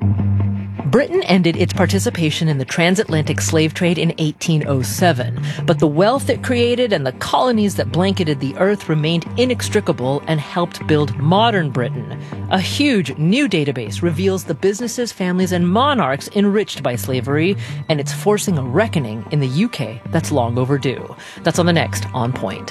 Britain ended its participation in the transatlantic slave trade in 1807, but the wealth it created and the colonies that blanketed the earth remained inextricable and helped build modern Britain. A huge new database reveals the businesses, families, and monarchs enriched by slavery, and it's forcing a reckoning in the UK that's long overdue. That's on the next On Point.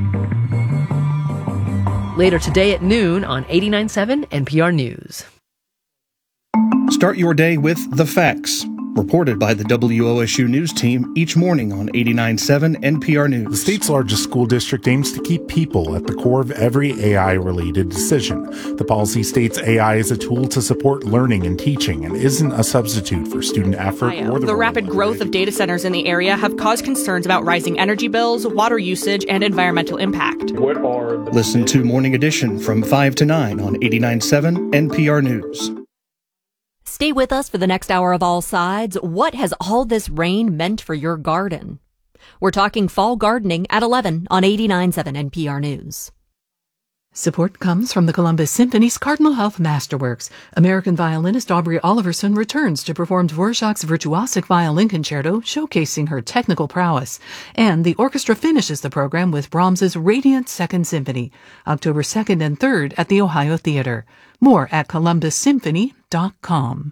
Later today at noon on 89.7 NPR News. Start your day with The Facts, reported by the WOSU News team each morning on 89.7 NPR News. The state's largest school district aims to keep people at the core of every AI-related decision. The policy states AI is a tool to support learning and teaching and isn't a substitute for student effort or the rapid growth of data centers in the area have caused concerns about rising energy bills, water usage, and environmental impact. Listen to Morning Edition from 5 to 9 on 89.7 NPR News. Stay with us for the next hour of All Sides. What has all this rain meant for your garden? We're talking fall gardening at 11 on 89.7 NPR News. Support comes from the Columbus Symphony's Cardinal Health Masterworks. American violinist Aubrey Oliverson returns to perform Dvorak's virtuosic violin concerto, showcasing her technical prowess. And the orchestra finishes the program with Brahms's Radiant Second Symphony, October 2nd and 3rd at the Ohio Theater. More at columbussymphony.com.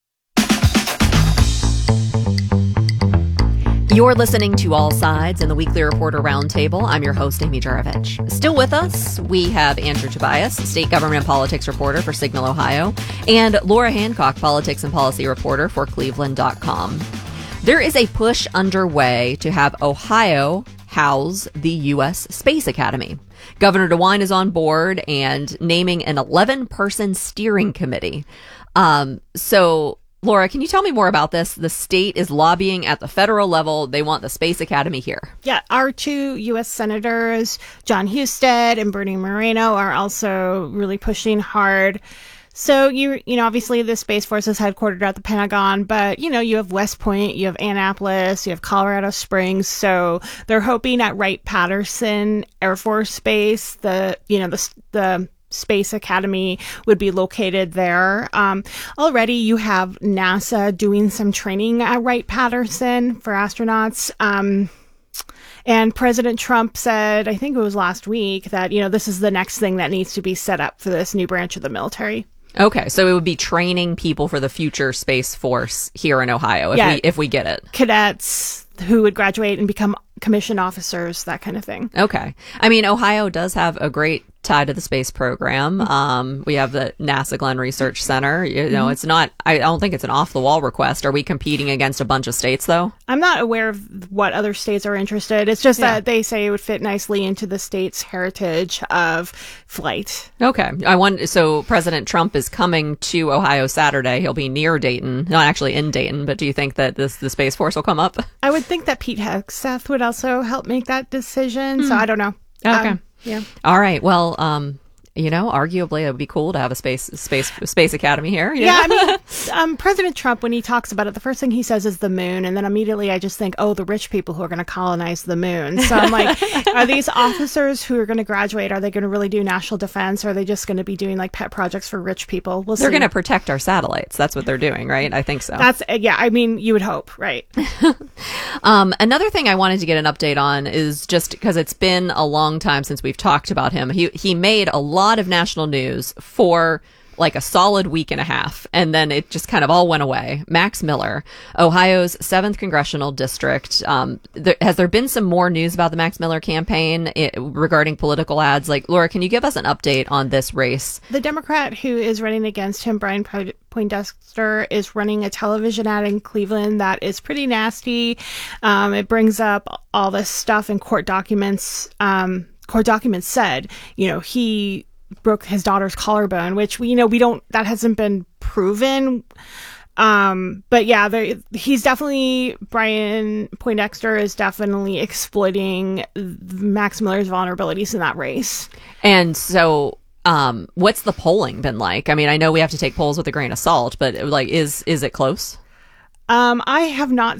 You're listening to All Sides in the Weekly Reporter Roundtable. I'm your host, Amy Jarovich. Still with us, we have Andrew Tobias, state government politics reporter for Signal, Ohio, and Laura Hancock, politics and policy reporter for Cleveland.com. There is a push underway to have Ohio house the U.S. Space Academy. Governor DeWine is on board and naming an 11-person steering committee. Laura, can you tell me more about this? The state is lobbying at the federal level. They want the Space Academy here. Yeah, our two U.S. senators, John Husted and Bernie Moreno, are also really pushing hard. So, you know, obviously the Space Force is headquartered at the Pentagon, but, you know, you have West Point, you have Annapolis, you have Colorado Springs. So they're hoping at Wright-Patterson Air Force Base, the Space Academy would be located there. Already you have NASA doing some training at Wright-Patterson for astronauts. And President Trump said, I think it was last week, that, you know, this is the next thing that needs to be set up for this new branch of the military. Okay, so it would be training people for the future Space Force here in Ohio, if we get it. Cadets who would graduate and become commissioned officers, that kind of thing. Okay. I mean, Ohio does have a great tie to the space program. We have the NASA Glenn Research Center. You know, it's not, I don't think it's an off-the-wall request. Are we competing against a bunch of states, though? I'm not aware of what other states are interested. It's just that they say it would fit nicely into the state's heritage of flight. Okay. So President Trump is coming to Ohio Saturday. He'll be near Dayton, not actually in Dayton, but do you think that the Space Force will come up? I would think that Pete Hegseth would also help make that decision. So I don't know. Okay. Yeah. All right. Well, you know, arguably it would be cool to have a space academy here. I mean, President Trump, when he talks about it, the first thing he says is the moon. And then immediately I just think, oh, the rich people who are going to colonize the moon. So I'm like, are these officers who are going to graduate, are they going to really do national defense? Or are they just going to be doing like pet projects for rich people? We'll see. They're going to protect our satellites. That's what they're doing, right? I think so. I mean, you would hope, right? Another thing I wanted to get an update on is just because it's been a long time since we've talked about him. He made a lot of national news for like a solid week and a half, and then it just kind of all went away. Max Miller, Ohio's 7th congressional district. Has there been some more news about the Max Miller campaign regarding political ads? Like, Laura, can you give us an update on this race? The Democrat who is running against him, Brian Poindexter, is running a television ad in Cleveland that is pretty nasty. It brings up all this stuff in court documents. Court documents said, you know, he broke his daughter's collarbone, which that hasn't been proven. But yeah, Brian Poindexter is definitely exploiting Max Miller's vulnerabilities in that race. And so, what's the polling been like? I mean, I know we have to take polls with a grain of salt, but like, is it close? I have not